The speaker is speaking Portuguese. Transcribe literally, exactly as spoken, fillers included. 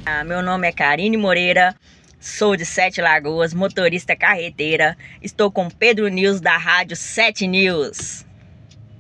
Ah, meu nome é Karine Moreira, sou de Sete Lagoas, motorista carreteira. Estou com Pedro News da Rádio Sete News.